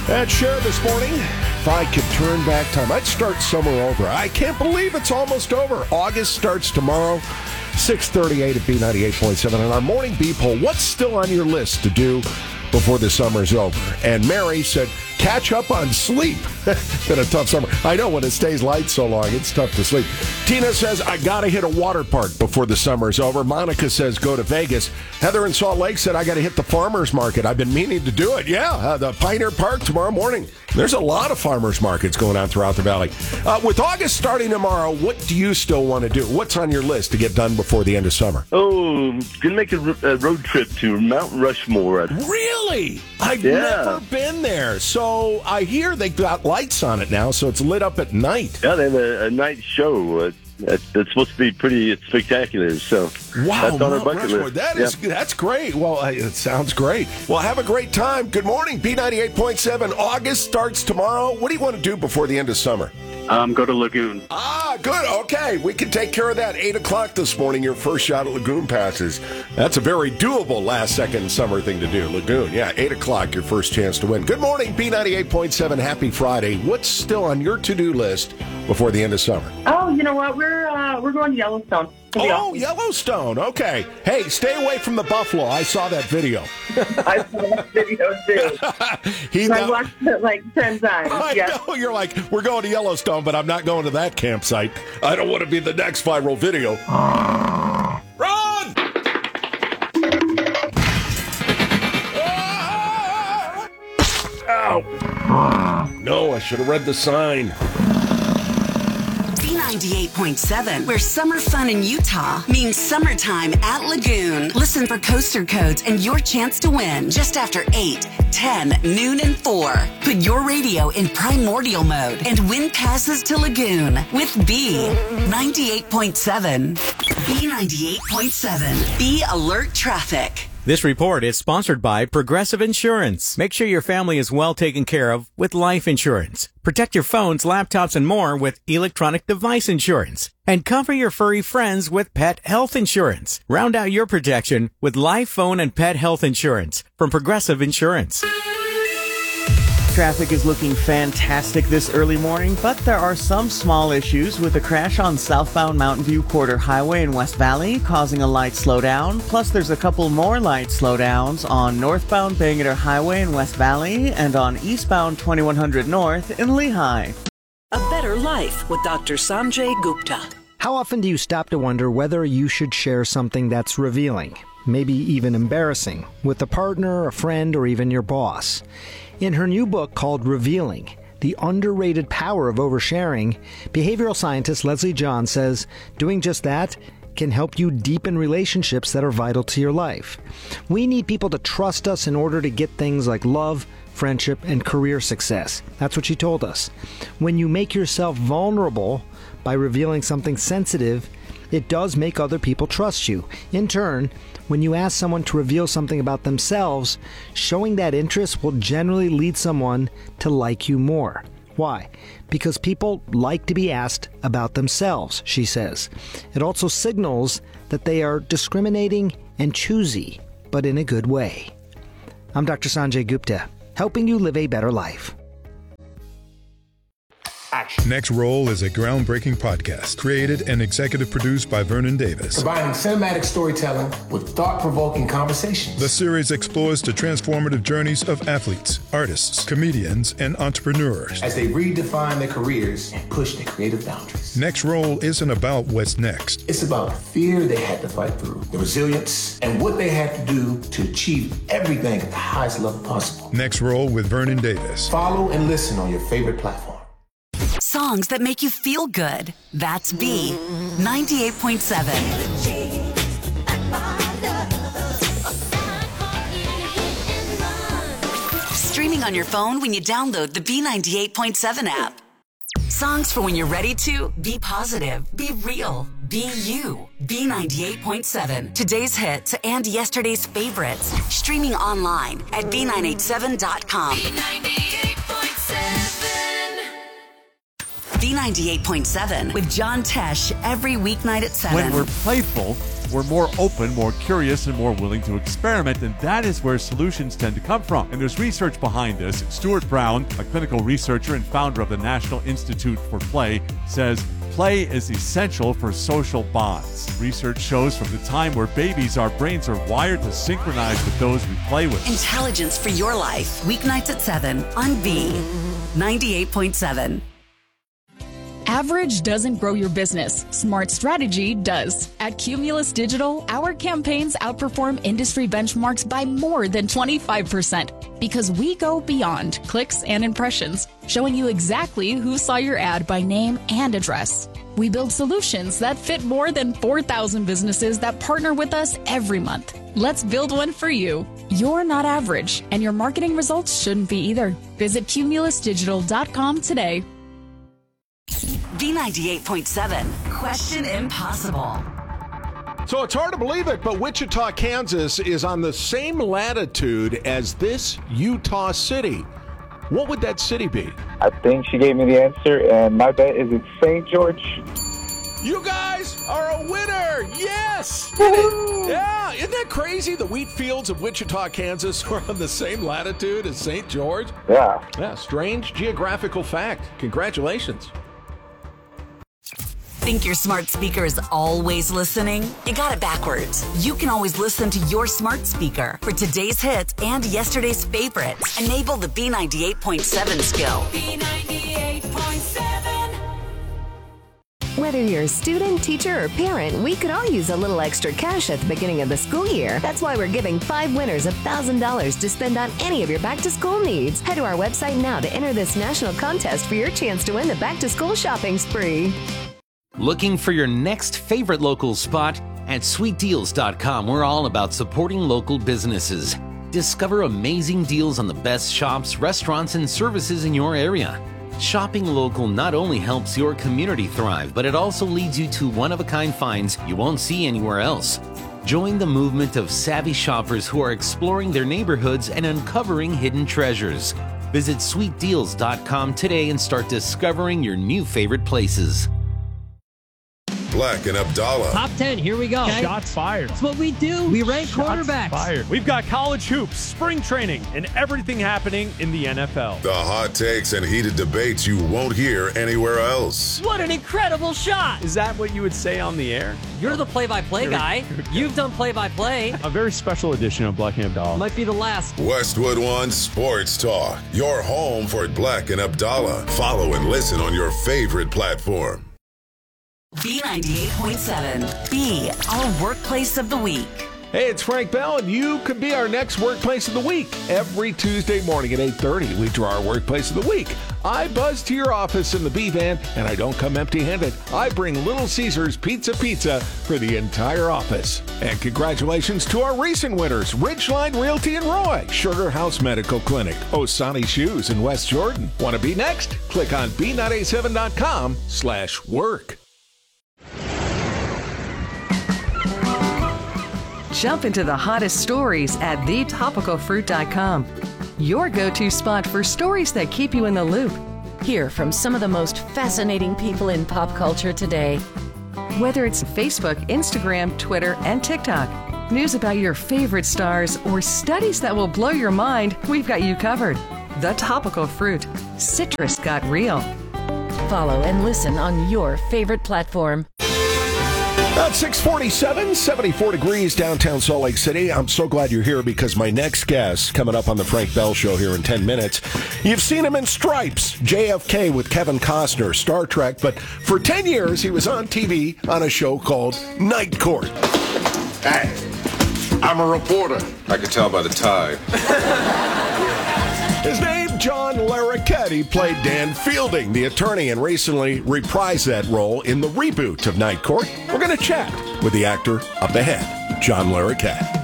At Cher this morning, if I could turn back time, I'd start summer over. I can't believe it's almost over. August starts tomorrow, 6:38 at B98.7. And our morning B poll, what's still on your list to do before the summer's over? And Mary said, catch up on sleep. Been a tough summer. I know when it stays light so long, it's tough to sleep. Tina says, I got to hit a water park before the summer's over. Monica says, go to Vegas. Heather in Salt Lake said, I got to hit the farmer's market. I've been meaning to do it. Yeah, the Pioneer Park tomorrow morning. There's a lot of farmers markets going on throughout the valley. With August starting tomorrow, what do you still want to do? What's on your list to get done before the end of summer? Oh, going to make a road trip to Mount Rushmore. Really? I've never been there. So I hear they got lights on it now, so it's lit up at night. Yeah, they have a night show. That's supposed to be pretty spectacular. So wow, that's on our bucket list. That's great. Well, it sounds great. Well, have a great time. Good morning, B98.7. August starts tomorrow. What do you want to do before the end of summer? Go to Lagoon. Good. Okay, we can take care of that. 8 o'clock this morning, your first shot at Lagoon passes. That's a very doable last-second summer thing to do. Lagoon, 8 o'clock, your first chance to win. Good morning, B98.7. Happy Friday. What's still on your to-do list before the end of summer? Oh, you know what? We're going to Yellowstone. Oh, Yellowstone. Okay. Hey, stay away from the buffalo. I saw that video. I saw that video, too. I watched it like 10 times. I know. You're like, we're going to Yellowstone, but I'm not going to that campsite. I don't want to be the next viral video. Run! Ow! No, I should have read the sign. B98.7, where summer fun in Utah means summertime at Lagoon. Listen for coaster codes and your chance to win just after 8, 10, noon, and 4. Put your radio in primordial mode and win passes to Lagoon with B98.7. B98.7. Be alert traffic. This report is sponsored by Progressive Insurance. Make sure your family is well taken care of with life insurance. Protect your phones, laptops, and more with electronic device insurance. And cover your furry friends with pet health insurance. Round out your protection with life, phone, and pet health insurance from Progressive Insurance. Traffic is looking fantastic this early morning, but there are some small issues with a crash on southbound Mountain View Quarter Highway in West Valley, causing a light slowdown. Plus, there's a couple more light slowdowns on northbound Bangerter Highway in West Valley and on eastbound 2100 North in Lehigh. A better life with Dr. Sanjay Gupta. How often do you stop to wonder whether you should share something that's revealing, maybe even embarrassing, with a partner, a friend, or even your boss? In her new book called Revealing, The Underrated Power of Oversharing, behavioral scientist Leslie John says doing just that can help you deepen relationships that are vital to your life. We need people to trust us in order to get things like love, friendship, and career success. That's what she told us. When you make yourself vulnerable by revealing something sensitive, it does make other people trust you. In turn, when you ask someone to reveal something about themselves, showing that interest will generally lead someone to like you more. Why? Because people like to be asked about themselves, she says. It also signals that they are discriminating and choosy, but in a good way. I'm Dr. Sanjay Gupta, helping you live a better life. Next Roll is a groundbreaking podcast created and executive produced by Vernon Davis. Combining cinematic storytelling with thought-provoking conversations. The series explores the transformative journeys of athletes, artists, comedians, and entrepreneurs as they redefine their careers and push their creative boundaries. Next Roll isn't about what's next. It's about the fear they had to fight through, the resilience, and what they had to do to achieve everything at the highest level possible. Next Roll with Vernon Davis. Follow and listen on your favorite platform. Songs that make you feel good. That's B98.7. Streaming on your phone when you download the B98.7 app. Songs for when you're ready to be positive, be real, be you. B98.7. Today's hits and yesterday's favorites. Streaming online at B987.com. B98.7 with John Tesh every weeknight at 7. When we're playful, We're more open, more curious, and more willing to experiment, and that is where solutions tend to come from. And there's research behind this. Stuart Brown, a clinical researcher and founder of the National Institute for Play, says play is essential for social bonds. Research shows from the time we're babies, our brains are wired to synchronize with those we play with. Intelligence for your life. Weeknights at 7 on B98.7. Average doesn't grow your business. Smart strategy does. At Cumulus Digital, our campaigns outperform industry benchmarks by more than 25% because we go beyond clicks and impressions, showing you exactly who saw your ad by name and address. We build solutions that fit more than 4,000 businesses that partner with us every month. Let's build one for you. You're not average, and your marketing results shouldn't be either. Visit cumulusdigital.com today. B98.7, Question Impossible. So it's hard to believe it, but Wichita, Kansas is on the same latitude as this Utah city. What would that city be? I think she gave me the answer, and my bet is it's St. George. You guys are a winner! Yes! Yeah, isn't that crazy? The wheat fields of Wichita, Kansas are on the same latitude as St. George? Yeah. Yeah, strange geographical fact. Congratulations. Think your smart speaker is always listening? You got it backwards. You can always listen to your smart speaker for today's hits and yesterday's favorites. Enable the B98.7 skill. B98.7. Whether you're a student, teacher, or parent, we could all use a little extra cash at the beginning of the school year. That's why we're giving 5 winners $1,000 to spend on any of your back-to-school needs. Head to our website now to enter this national contest for your chance to win the back-to-school shopping spree. Looking for your next favorite local spot? At sweetdeals.com, we're all about supporting local businesses. Discover amazing deals on the best shops, restaurants, and services in your area. Shopping local not only helps your community thrive, but it also leads you to one-of-a-kind finds you won't see anywhere else. Join the movement of savvy shoppers who are exploring their neighborhoods and uncovering hidden treasures. Visit sweetdeals.com today and start discovering your new favorite places. Black and Abdallah. Top 10, here we go. Okay. Shots fired. That's what we do. We rank quarterbacks. Fired. We've got college hoops, spring training, and everything happening in the NFL. The hot takes and heated debates you won't hear anywhere else. What an incredible shot. Is that what you would say on the air? You're the play-by-play guy. You've done play-by-play. A very special edition of Black and Abdallah. Might be the last. Westwood One Sports Talk. Your home for Black and Abdallah. Follow and listen on your favorite platform. B98.7, be our workplace of the week. Hey, it's Frank Bell, and you could be our next workplace of the week. Every Tuesday morning at 8:30, we draw our workplace of the week. I buzz to your office in the B-Van, and I don't come empty-handed. I bring Little Caesars Pizza for the entire office. And congratulations to our recent winners, Ridgeline Realty in Roy, Sugar House Medical Clinic, Osani Shoes in West Jordan. Want to be next? Click on B987.com/work. Jump into the hottest stories at thetopicalfruit.com. Your go-to spot for stories that keep you in the loop. Hear from some of the most fascinating people in pop culture today. Whether it's Facebook, Instagram, Twitter, and TikTok, news about your favorite stars, or studies that will blow your mind, we've got you covered. The Topical Fruit. Citrus got real. Follow and listen on your favorite platform. About 6:47, 74 degrees downtown Salt Lake City. I'm so glad you're here because my next guest coming up on the Frank Bell Show here in 10 minutes. You've seen him in Stripes, JFK with Kevin Costner, Star Trek, but for 10 years he was on TV on a show called Night Court. Hey, I'm a reporter. I could tell by the tie. His name, John Larroquette. He played Dan Fielding, the attorney, and recently reprised that role in the reboot of Night Court. We're going to chat with the actor up ahead, John Larroquette.